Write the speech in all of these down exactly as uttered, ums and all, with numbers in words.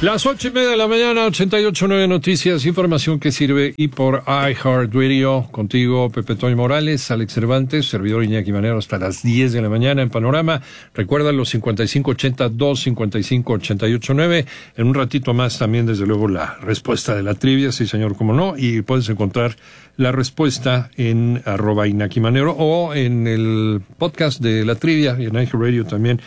Las ocho y media de la mañana, ochenta y ocho punto nueve Noticias, información que sirve y por iHeartRadio. Contigo, Pepe Toño Morales, Alex Cervantes, servidor Iñaki Manero, hasta las diez de la mañana en Panorama. Recuerda los cincuenta y cinco ochenta, dos cincuenta y cinco ochenta y ocho nueve. En un ratito más también, desde luego, la respuesta de la trivia, sí señor, cómo no. Y puedes encontrar la respuesta en arroba Iñaki Manero o en el podcast de la trivia, y en iHeartRadio también.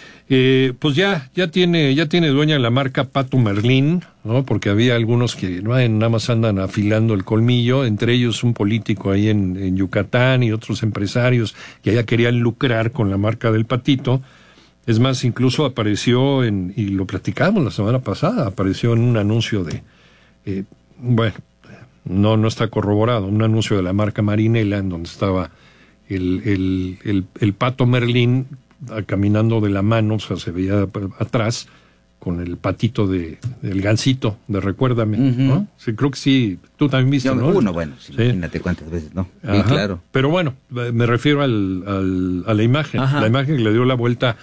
Eh, pues ya, ya tiene, ya tiene dueña la marca Pato Merlín, ¿no? Porque había algunos que no, nada más andan afilando el colmillo, entre ellos un político ahí en, en Yucatán y otros empresarios que ya querían lucrar con la marca del patito. Es más, incluso apareció en, y lo platicamos la semana pasada, apareció en un anuncio de, eh, bueno, no, no está corroborado, un anuncio de la marca Marinela en donde estaba el, el, el, el Pato Merlín caminando de la mano, o sea, se veía atrás con el patito de del gansito, de Recuérdame, uh-huh. ¿no? Sí, creo que sí, tú también viste, Yo, ¿no? Uno, bueno, sí, sí. Imagínate cuántas veces, ¿no? Ajá. Sí, claro. Pero bueno, me refiero al, al, a la imagen, Ajá. la imagen que le dio la vuelta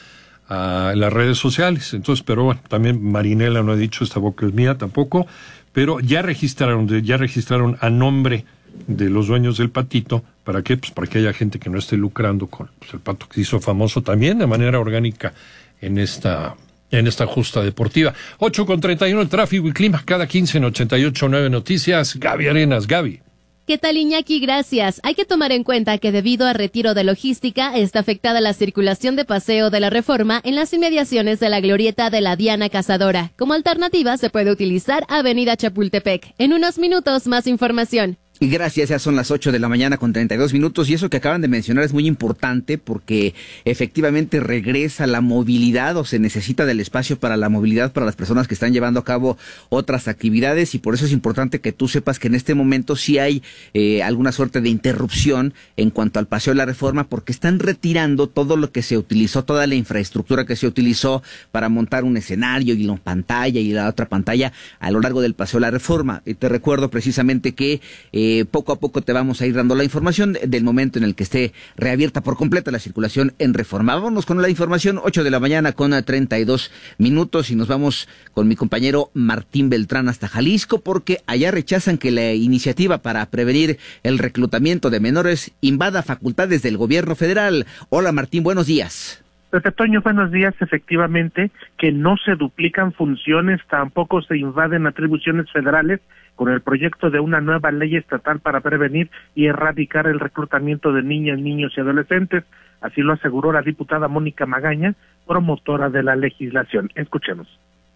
a las redes sociales. Entonces, pero bueno, también Marinela no ha dicho, esta boca es mía tampoco, pero ya registraron, ya registraron a nombre de los dueños del patito. ¿Para qué? Pues para que haya gente que no esté lucrando con pues, el pato que se hizo famoso también de manera orgánica en esta en esta justa deportiva. ocho con treinta y uno el tráfico y clima cada quince en ochenta y ocho punto nueve Noticias. Gaby Arenas, Gaby. ¿Qué tal, Iñaki? Gracias. Hay que tomar en cuenta que debido a retiro de logística está afectada la circulación de Paseo de la Reforma en las inmediaciones de la glorieta de la Diana Cazadora. Como alternativa se puede utilizar Avenida Chapultepec. En unos minutos más información. Y gracias, ya son las ocho de la mañana con treinta y dos minutos y eso que acaban de mencionar es muy importante porque efectivamente regresa la movilidad o se necesita del espacio para la movilidad para las personas que están llevando a cabo otras actividades y por eso es importante que tú sepas que en este momento sí hay eh, alguna suerte de interrupción en cuanto al Paseo de la Reforma porque están retirando todo lo que se utilizó, toda la infraestructura que se utilizó para montar un escenario y la pantalla y la otra pantalla a lo largo del Paseo de la Reforma. Y te recuerdo precisamente que eh, Eh, poco a poco te vamos a ir dando la información del momento en el que esté reabierta por completa la circulación en Reforma. Vámonos con la información, ocho de la mañana con treinta y dos minutos y nos vamos con mi compañero Martín Beltrán hasta Jalisco porque allá rechazan que la iniciativa para prevenir el reclutamiento de menores invada facultades del gobierno federal. Hola Martín, buenos días. Pepe Toño, buenos días. Efectivamente, que no se duplican funciones, tampoco se invaden atribuciones federales con el proyecto de una nueva ley estatal para prevenir y erradicar el reclutamiento de niñas, niños y adolescentes. Así lo aseguró la diputada Mónica Magaña, promotora de la legislación. Escuchemos.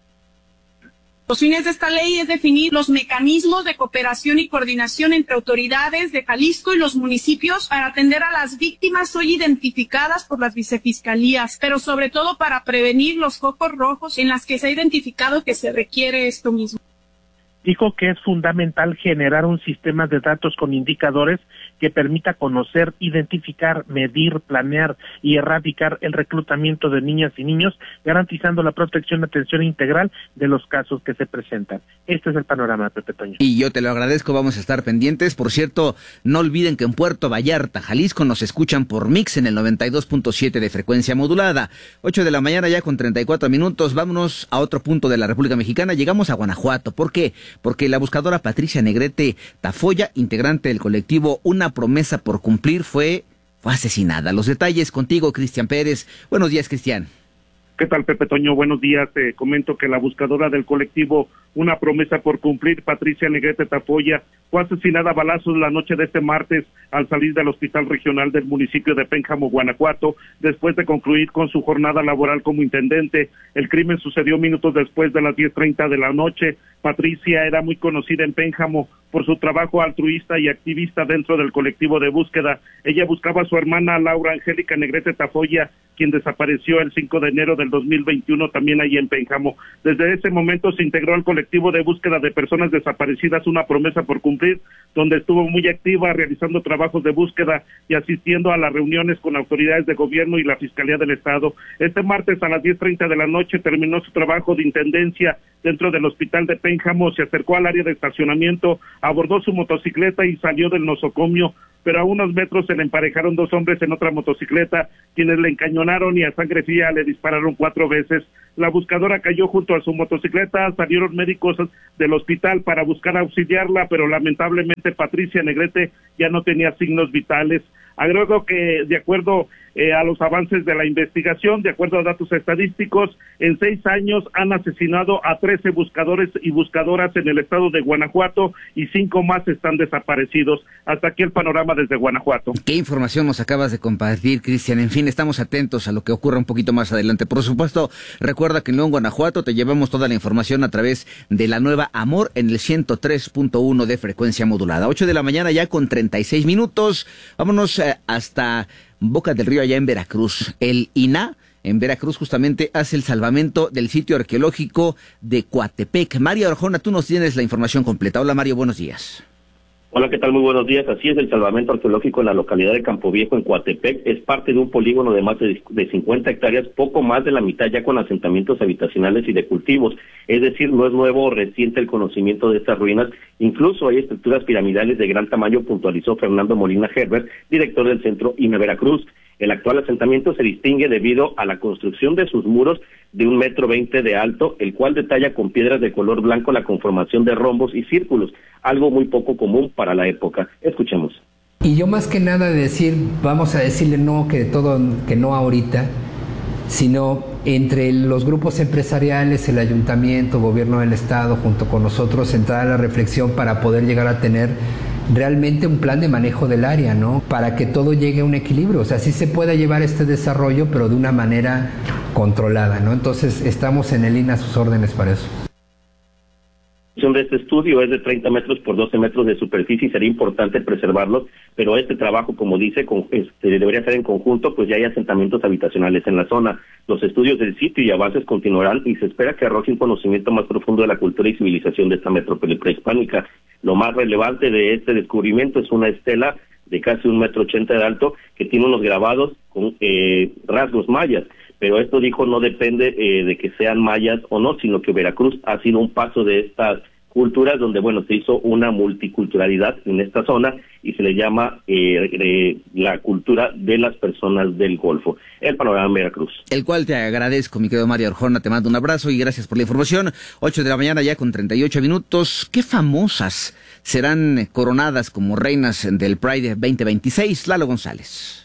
Los fines de esta ley es definir los mecanismos de cooperación y coordinación entre autoridades de Jalisco y los municipios para atender a las víctimas hoy identificadas por las vicefiscalías, pero sobre todo para prevenir los focos rojos en las que se ha identificado que se requiere esto mismo. Dijo que es fundamental generar un sistema de datos con indicadores que permita conocer, identificar, medir, planear y erradicar el reclutamiento de niñas y niños, garantizando la protección y atención integral de los casos que se presentan. Este es el panorama, Pepe Toño. Y yo te lo agradezco, vamos a estar pendientes. Por cierto, no olviden que en Puerto Vallarta, Jalisco, nos escuchan por Mix en el noventa y dos punto siete de frecuencia modulada. ocho de la mañana ya con treinta y cuatro minutos. Vámonos a otro punto de la República Mexicana. Llegamos a Guanajuato. ¿Por qué? Porque la buscadora Patricia Negrete Tafoya, integrante del colectivo Una Promesa por Cumplir, fue, fue asesinada. Los detalles contigo, Cristian Pérez. Buenos días, Cristian. ¿Qué tal, Pepe Toño? Buenos días. Te comento que la buscadora del colectivo Una Promesa por Cumplir, Patricia Negrete Tafoya, fue asesinada a balazos la noche de este martes al salir del hospital regional del municipio de Pénjamo, Guanajuato, después de concluir con su jornada laboral como intendente. El crimen sucedió minutos después de las diez treinta de la noche. Patricia era muy conocida en Pénjamo por su trabajo altruista y activista dentro del colectivo de búsqueda. Ella buscaba a su hermana Laura Angélica Negrete Tafoya, quien desapareció el cinco de enero del dos mil veintiuno también allí en Pénjamo. Desde ese momento se integró al colectivo de búsqueda de personas desaparecidas Una Promesa por Cumplir, donde estuvo muy activa realizando trabajos de búsqueda y asistiendo a las reuniones con autoridades de gobierno y la Fiscalía del Estado. Este martes a las diez treinta de la noche terminó su trabajo de intendencia dentro del hospital de Pénjamo, se acercó al área de estacionamiento, abordó su motocicleta y salió del nosocomio, pero a unos metros se le emparejaron dos hombres en otra motocicleta, quienes le encañonaron y a sangre fría le dispararon cuatro veces. La buscadora cayó junto a su motocicleta, salieron médicos del hospital para buscar auxiliarla, pero lamentablemente Patricia Negrete ya no tenía signos vitales. Agrego que de acuerdo eh, a los avances de la investigación, de acuerdo a datos estadísticos, en seis años han asesinado a trece buscadores y buscadoras en el estado de Guanajuato y cinco más están desaparecidos. Hasta aquí el panorama desde Guanajuato. ¿Qué información nos acabas de compartir, Cristian? En fin, estamos atentos a lo que ocurra un poquito más adelante. Por supuesto, recuerda que en León, Guanajuato, te llevamos toda la información a través de la nueva Amor en el ciento tres punto uno de frecuencia modulada. ocho de la mañana ya con treinta y seis minutos. Vámonos eh, hasta Boca del Río, allá en Veracruz. El I N A en Veracruz justamente hace el salvamento del sitio arqueológico de Coatepec. Mario Arjona, tú nos tienes la información completa. Hola Mario, buenos días. Hola, ¿qué tal? Muy buenos días. Así es, el salvamento arqueológico en la localidad de Campo Viejo, en Coatepec, es parte de un polígono de más de cincuenta hectáreas, poco más de la mitad ya con asentamientos habitacionales y de cultivos. Es decir, no es nuevo o reciente el conocimiento de estas ruinas. Incluso hay estructuras piramidales de gran tamaño, puntualizó Fernando Molina Herbert, director del Centro I N A Veracruz. El actual asentamiento se distingue debido a la construcción de sus muros de un metro veinte de alto, el cual detalla con piedras de color blanco la conformación de rombos y círculos, algo muy poco común para la época. Escuchemos. Y yo más que nada decir, vamos a decirle no, que todo, que no ahorita, sino entre los grupos empresariales, el ayuntamiento, gobierno del estado, junto con nosotros, entrar a la reflexión para poder llegar a tener realmente un plan de manejo del área, ¿no? Para que todo llegue a un equilibrio, o sea, sí se pueda llevar este desarrollo, pero de una manera controlada, ¿no? Entonces, estamos en el I N A a sus órdenes para eso. De este estudio es de treinta metros por doce metros de superficie y sería importante preservarlos, pero este trabajo, como dice, con, este, debería ser en conjunto, pues ya hay asentamientos habitacionales en la zona. Los estudios del sitio y avances continuarán y se espera que arroje un conocimiento más profundo de la cultura y civilización de esta metrópoli prehispánica. Lo más relevante de este descubrimiento es una estela de casi un metro ochenta de alto que tiene unos grabados con eh, rasgos mayas. Pero esto, dijo, no depende eh, de que sean mayas o no, sino que Veracruz ha sido un paso de estas culturas donde, bueno, se hizo una multiculturalidad en esta zona y se le llama eh, eh, la cultura de las personas del Golfo. El panorama en Veracruz. El cual te agradezco, mi querido Mario Arjona, te mando un abrazo y gracias por la información. ocho de la mañana ya con treinta y ocho minutos. ¿Qué famosas serán coronadas como reinas del Pride veinte veintiséis? Lalo González.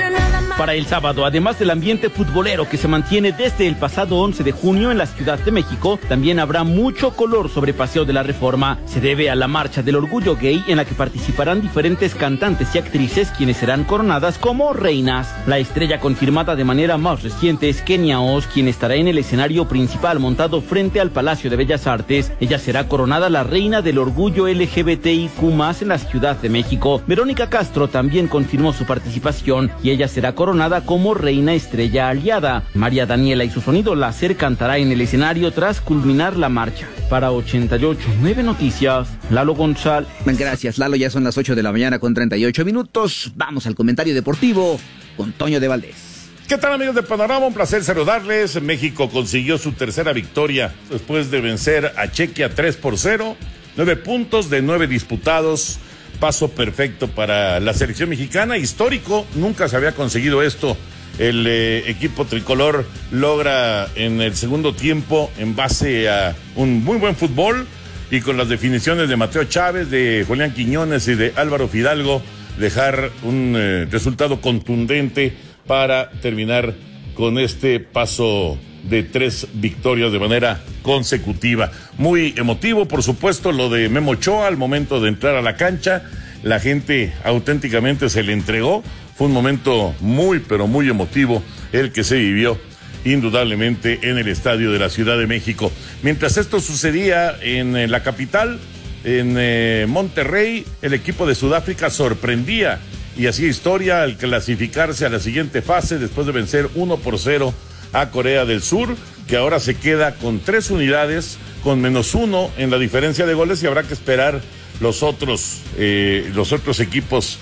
Para el sábado, además del ambiente futbolero que se mantiene desde el pasado once de junio en la Ciudad de México, también habrá mucho color sobre Paseo de la Reforma. Se debe a la Marcha del Orgullo Gay, en la que participarán diferentes cantantes y actrices, quienes serán coronadas como reinas. La estrella confirmada de manera más reciente es Kenia Oz, quien estará en el escenario principal montado frente al Palacio de Bellas Artes. Ella será coronada la reina del orgullo L G B T I Q más, en la Ciudad de México. Verónica Castro también confirmó su participación y ella será coronada como reina estrella aliada. María Daniela y su sonido láser cantará en el escenario tras culminar la marcha. Para ochenta y ocho punto nueve Noticias, Lalo González. Gracias, Lalo. Ya son las ocho de la mañana con treinta y ocho minutos. Vamos al comentario deportivo con Toño de Valdés. ¿Qué tal, amigos de Panorama? Un placer saludarles. México consiguió su tercera victoria después de vencer a Chequia tres por cero. Nueve puntos de nueve disputados. Paso perfecto para la selección mexicana, histórico, nunca se había conseguido esto. El eh, equipo tricolor logra en el segundo tiempo, en base a un muy buen fútbol y con las definiciones de Mateo Chávez, de Julián Quiñones y de Álvaro Fidalgo, dejar un eh, resultado contundente para terminar con este paso de tres victorias de manera consecutiva. Muy emotivo, por supuesto, lo de Memo Ochoa al momento de entrar a la cancha. La gente auténticamente se le entregó. Fue un momento muy, pero muy emotivo el que se vivió indudablemente en el estadio de la Ciudad de México. Mientras esto sucedía en eh, la capital, en eh, Monterrey, el equipo de Sudáfrica sorprendía y hacía historia al clasificarse a la siguiente fase después de vencer uno por cero a Corea del Sur, que ahora se queda con tres unidades, con menos uno en la diferencia de goles, y habrá que esperar los otros, eh, los otros equipos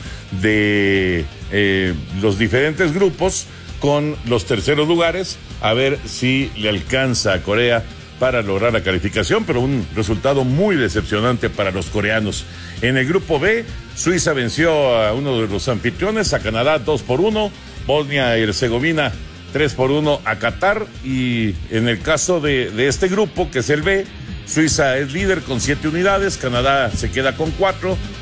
de eh, los diferentes grupos con los terceros lugares, a ver si le alcanza a Corea para lograr la calificación, pero un resultado muy decepcionante para los coreanos. En el grupo B, Suiza venció a uno de los anfitriones, a Canadá dos por uno, Bosnia y Herzegovina tres por uno a Qatar, y en el caso de, de este grupo, que es el B, Suiza es líder con siete unidades, Canadá se queda con cuatro,